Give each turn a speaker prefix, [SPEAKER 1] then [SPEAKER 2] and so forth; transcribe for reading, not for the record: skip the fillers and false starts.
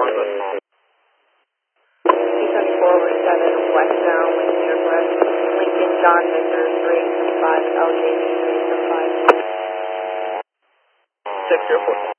[SPEAKER 1] Defense forward 7 westbound with Northwest Lincoln John Victor 335 LJB 335.
[SPEAKER 2] 604.